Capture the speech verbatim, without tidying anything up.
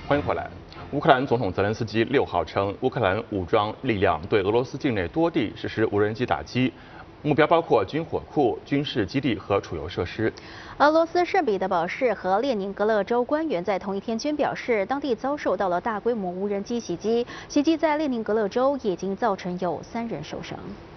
欢迎回来。乌克兰总统泽连斯基六号称，乌克兰武装力量对俄罗斯境内多地实施无人机打击，目标包括军火库、军事基地和储油设施。 俄罗斯圣彼得堡市和列宁格勒州官员在同一天均表示，当地遭受到了大规模无人机袭击，袭击在列宁格勒州已经造成有三人受伤。